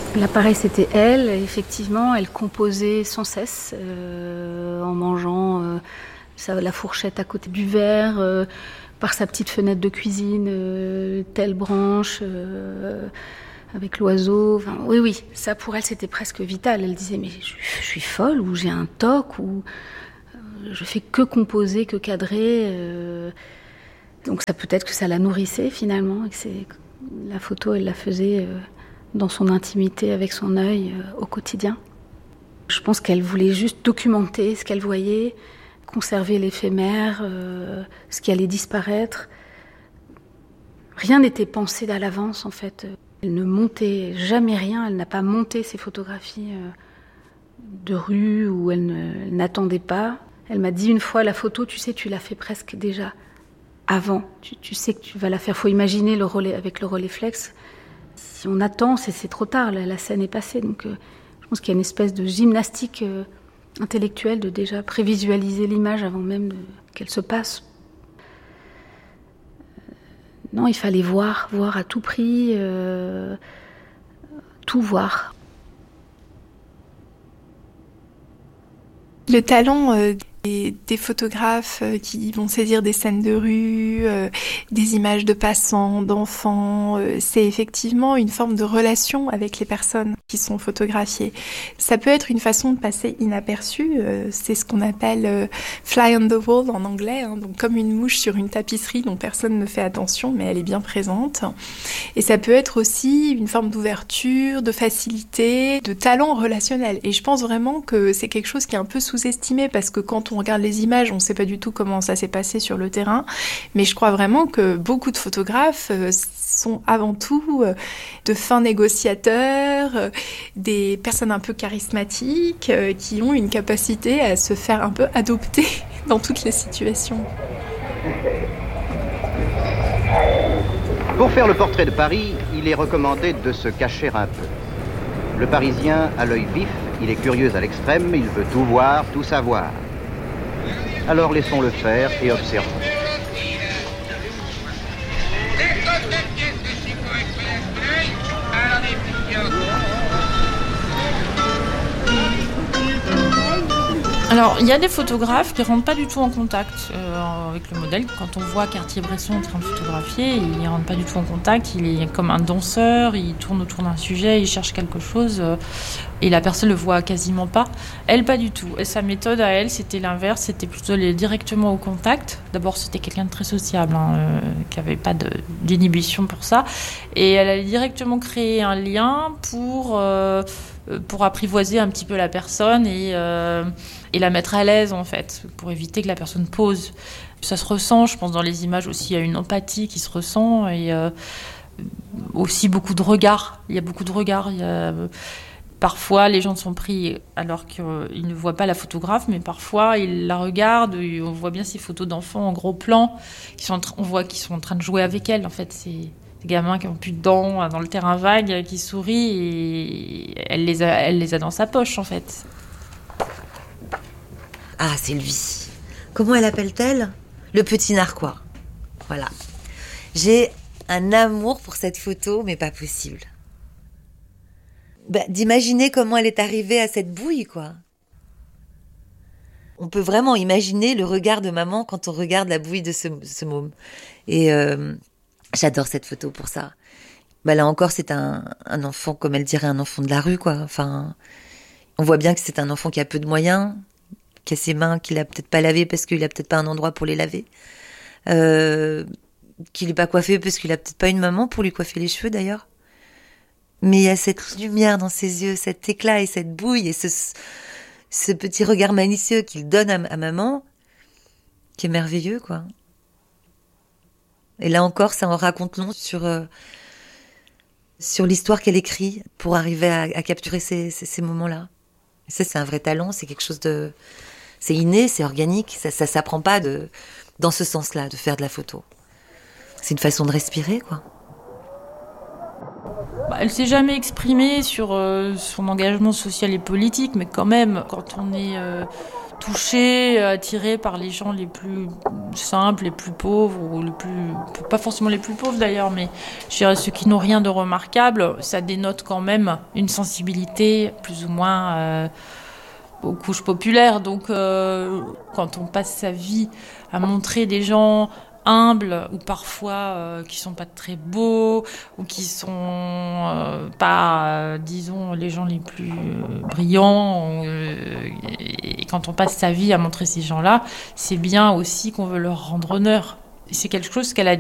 L'appareil, c'était elle. Effectivement, elle composait sans cesse en mangeant la fourchette à côté du verre, par sa petite fenêtre de cuisine, telle branche, avec l'oiseau. Enfin, oui, ça pour elle, c'était presque vital. Elle disait, mais je suis folle, ou j'ai un toc, ou je fais que composer, que cadrer. Donc ça peut-être que ça la nourrissait finalement, et que la photo, elle la faisait dans son intimité, avec son œil, au quotidien. Je pense qu'elle voulait juste documenter ce qu'elle voyait, conserver l'éphémère, ce qui allait disparaître. Rien n'était pensé à l'avance, en fait. Elle ne montait jamais rien, elle n'a pas monté ses photographies de rue où elle n'attendait pas. Elle m'a dit une fois, la photo, tu sais, tu l'as fait presque déjà avant. Tu sais que tu vas la faire. Il faut imaginer le relais, avec le Rolleiflex. Si on attend, c'est trop tard, la scène est passée. Donc je pense qu'il y a une espèce de gymnastique intellectuelle de déjà prévisualiser l'image avant même qu'elle se passe. Non, il fallait voir à tout prix, tout voir. Le talent des photographes qui vont saisir des scènes de rue, des images de passants, d'enfants, c'est effectivement une forme de relation avec les personnes qui sont photographiées. Ça peut être une façon de passer inaperçu, c'est ce qu'on appelle fly on the wall en anglais, hein, donc comme une mouche sur une tapisserie dont personne ne fait attention, mais elle est bien présente. Et ça peut être aussi une forme d'ouverture, de facilité, de talent relationnel. Et je pense vraiment que c'est quelque chose qui est un peu sous-estimé, parce que quand on regarde les images, on ne sait pas du tout comment ça s'est passé sur le terrain, mais je crois vraiment que beaucoup de photographes sont avant tout de fins négociateurs, des personnes un peu charismatiques, qui ont une capacité à se faire un peu adopter dans toutes les situations. Pour faire le portrait de Paris, il est recommandé de se cacher un peu. Le Parisien a l'œil vif, il est curieux à l'extrême, il veut tout voir, tout savoir. Alors laissons-le faire et observons. Alors, il y a des photographes qui ne rentrent pas du tout en contact avec le modèle. Quand on voit Cartier-Bresson en train de photographier, il ne rentre pas du tout en contact. Il est comme un danseur, il tourne autour d'un sujet, il cherche quelque chose et la personne ne le voit quasiment pas. Elle, pas du tout. Et sa méthode à elle, c'était l'inverse, c'était plutôt aller directement au contact. D'abord, c'était quelqu'un de très sociable, qui n'avait pas d'inhibition pour ça. Et elle allait directement créer un lien pour apprivoiser un petit peu la personne et la mettre à l'aise, en fait, pour éviter que la personne pose. Ça se ressent, je pense, dans les images aussi, il y a une empathie qui se ressent et aussi beaucoup de regards. Il y a beaucoup de regards. Parfois, les gens sont pris alors qu'ils ne voient pas la photographe, mais parfois, ils la regardent. Et on voit bien ces photos d'enfants en gros plan. On voit qu'ils sont en train de jouer avec elle. En fait, c'est des gamins qui n'ont plus de dents dans le terrain vague, qui sourient et elle les a dans sa poche, en fait. Ah, Sylvie. Comment elle appelle-t-elle ? Le petit narquois. Voilà. J'ai un amour pour cette photo, mais pas possible. D'imaginer comment elle est arrivée à cette bouille, quoi. On peut vraiment imaginer le regard de maman quand on regarde la bouille de ce môme. Et j'adore cette photo pour ça. Là encore, c'est un enfant, comme elle dirait, un enfant de la rue, quoi. Enfin, on voit bien que c'est un enfant qui a peu de moyens, qui a ses mains qu'il a peut-être pas lavées parce qu'il a peut-être pas un endroit pour les laver, qu'il n'est pas coiffé parce qu'il a peut-être pas une maman pour lui coiffer les cheveux d'ailleurs. Mais il y a cette lumière dans ses yeux, cet éclat et cette bouille et ce petit regard malicieux qu'il donne à maman, qui est merveilleux, quoi. Et là encore, ça en raconte long sur l'histoire qu'elle écrit pour arriver à capturer ces moments-là. Et ça, c'est un vrai talent, c'est quelque chose de... C'est inné, c'est organique, ça s'apprend pas dans ce sens-là, de faire de la photo. C'est une façon de respirer, quoi. Elle s'est jamais exprimée sur son engagement social et politique, mais quand même, quand on est touché, attiré par les gens les plus simples, les plus pauvres, ou pas forcément les plus pauvres d'ailleurs, mais je dirais ceux qui n'ont rien de remarquable, ça dénote quand même une sensibilité plus ou moins aux couches populaires. Donc quand on passe sa vie à montrer des gens humbles ou parfois qui sont pas très beaux ou qui sont pas disons les gens les plus brillants et quand on passe sa vie à montrer ces gens-là, c'est bien aussi qu'on veut leur rendre honneur. C'est quelque chose qu'elle a dit